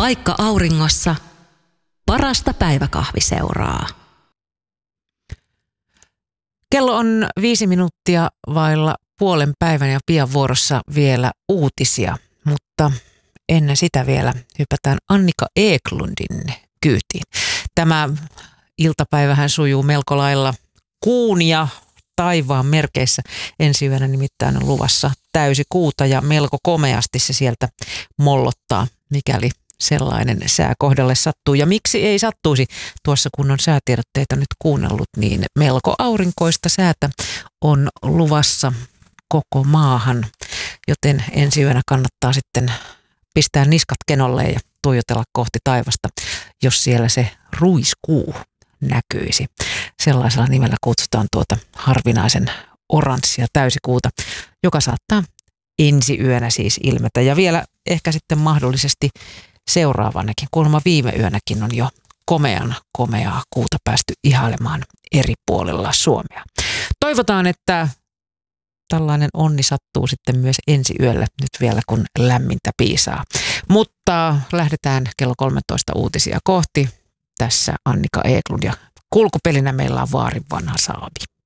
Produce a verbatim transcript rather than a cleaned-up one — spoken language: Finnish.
Vaikka auringossa, parasta päiväkahviseuraa. Kello on viisi minuuttia vailla puolen päivän ja pian vuorossa vielä uutisia, mutta ennen sitä vielä hypätään Annika Eklundin kyytiin. Tämä iltapäivähän sujuu melko lailla kuun ja taivaan merkeissä. Ensi yönä nimittäin on luvassa täysi kuuta ja melko komeasti se sieltä mollottaa, mikäli sellainen sää kohdalle sattuu. Ja miksi ei sattuisi? Tuossa kun on säätiedotteita nyt kuunnellut, niin melko aurinkoista säätä on luvassa koko maahan. Joten ensi yönä kannattaa sitten pistää niskat kenolle ja tuijotella kohti taivasta, jos siellä se ruiskuu näkyisi. Sellaisella nimellä kutsutaan tuota harvinaisen oranssia täysikuuta, joka saattaa ensi yönä siis ilmetä. Ja vielä ehkä sitten mahdollisesti seuraavanakin, kuulemma viime yönäkin on jo komean komeaa kuuta päästy ihailemaan eri puolilla Suomea. Toivotaan, että tällainen onni sattuu sitten myös ensi yöllä nyt vielä, kun lämmintä piisaa. Mutta lähdetään kello kolmetoista uutisia kohti. Tässä Annika Eklund ja kulkupelinä meillä on Vaarin vanha saavi.